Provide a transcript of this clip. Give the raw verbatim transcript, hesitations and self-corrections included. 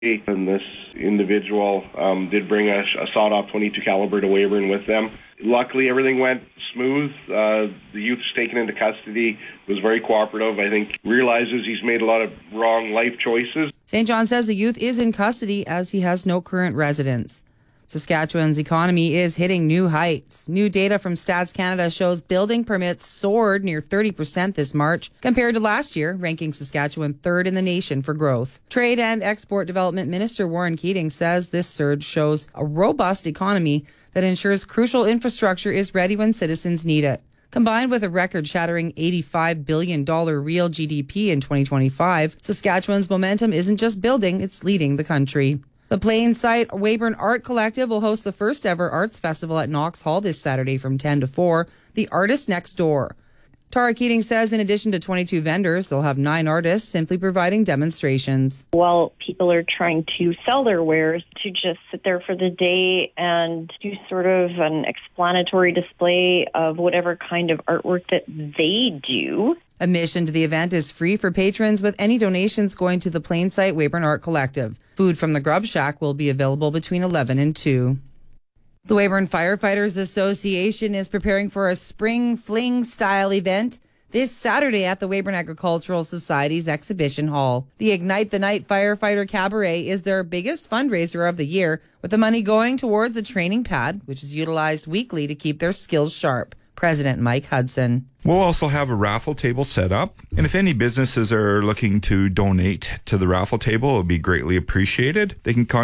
And this individual um, did bring a, a sawed-off twenty-two caliber to Weyburn with them. Luckily, everything went smooth. Uh, the youth was taken into custody, was very cooperative. I think realizes he's made a lot of wrong life choices. Saint John says the youth is in custody as he has no current residence. Saskatchewan's economy is hitting new heights. New data from Stats Canada shows building permits soared near thirty percent this March compared to last year, ranking Saskatchewan third in the nation for growth. Trade and Export Development Minister Warren Keating says this surge shows a robust economy that ensures crucial infrastructure is ready when citizens need it. Combined with a record-shattering eighty-five billion dollars real G D P in twenty twenty-five, Saskatchewan's momentum isn't just building, it's leading the country. The Plainsight Weyburn Art Collective will host the first ever arts festival at Knox Hall this Saturday from ten to four, The Artist Next Door. Tara Keating says in addition to twenty-two vendors, they'll have nine artists simply providing demonstrations. While people are trying to sell their wares, to just sit there for the day and do sort of an explanatory display of whatever kind of artwork that they do. Admission to the event is free for patrons, with any donations going to the Plainsight Weyburn Art Collective. Food from the Grub Shack will be available between eleven and two. The Weyburn Firefighters Association is preparing for a spring fling-style event this Saturday at the Weyburn Agricultural Society's Exhibition Hall. The Ignite the Night Firefighter Cabaret is their biggest fundraiser of the year, with the money going towards a training pad, which is utilized weekly to keep their skills sharp. President Mike Hudson. We'll also have a raffle table set up, and if any businesses are looking to donate to the raffle table, it would be greatly appreciated. They can contact